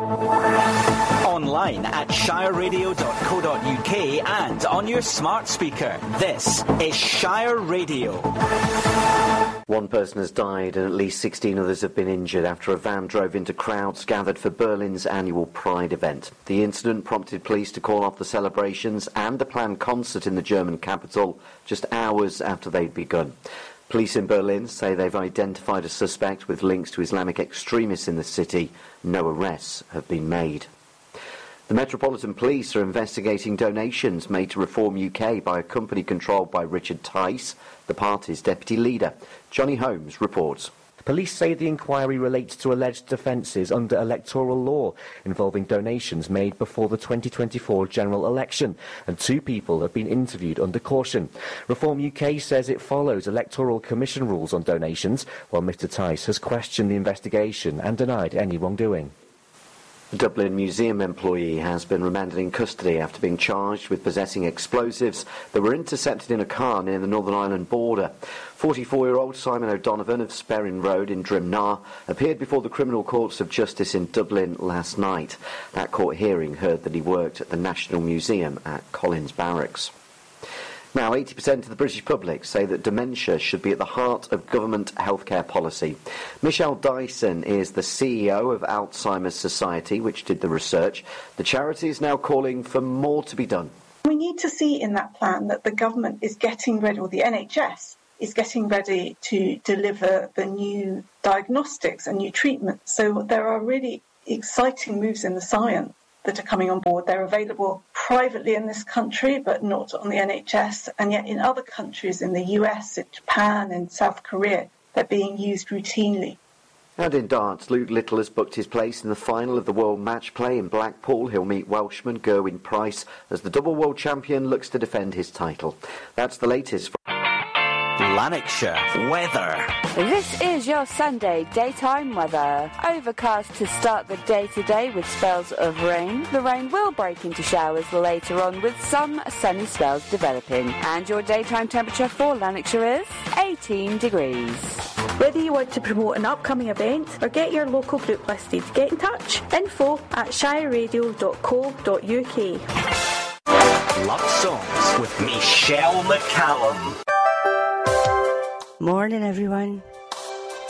Online at shireradio.co.uk and on your smart speaker. This is Shire Radio. One person has died and at least 16 others have been injured after a van drove into crowds gathered for Berlin's annual Pride event. The incident prompted police to call off the celebrations and a planned concert in the German capital just hours after they'd begun. Police in Berlin say they've identified a suspect with links to Islamic extremists in the city. No arrests have been made. The Metropolitan Police are investigating donations made to Reform UK by a company controlled by Richard Tice, the party's deputy leader. Johnny Holmes reports. Police say the inquiry relates to alleged offences under electoral law involving donations made before the 2024 general election, and 2 people have been interviewed under caution. Reform UK says it follows Electoral Commission rules on donations, while Mr Tice has questioned the investigation and denied any wrongdoing. A Dublin Museum employee has been remanded in custody after being charged with possessing explosives that were intercepted in a car near the Northern Ireland border. 44-year-old Simon O'Donovan of Sperrin Road in Drimnar appeared before the Criminal Courts of Justice in Dublin last night. That court hearing heard that he worked at the National Museum at Collins Barracks. Now, 80% of the British public say that dementia should be at the heart of government healthcare policy. Michelle Dyson is the CEO of Alzheimer's Society, which did the research. The charity is now calling for more to be done. We need to see in that plan that the government is getting ready, or the NHS is getting ready to deliver the new diagnostics and new treatments. So there are really exciting moves in the science that are coming on board. They're available privately in this country, but not on the NHS. And yet in other countries, in the US, in Japan, in South Korea, they're being used routinely. And in darts, Luke Little has booked his place in the final of the World Match Play in Blackpool. He'll meet Welshman Gerwyn Price as the double world champion looks to defend his title. That's the latest. Lanarkshire weather. This is your Sunday daytime weather. Overcast to start the day today with spells of rain. The rain will break into showers later on with some sunny spells developing. And your daytime temperature for Lanarkshire is 18 degrees. Whether you want to promote an upcoming event or get your local group listed, get in touch. info@shireradio.co.uk. Love Songs with Michelle McCallum. Morning, everyone.